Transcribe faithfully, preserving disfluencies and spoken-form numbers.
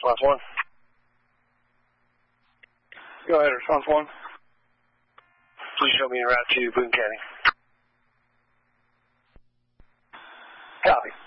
response one. Go ahead, response one. Please show me en route to Boone County. Copy.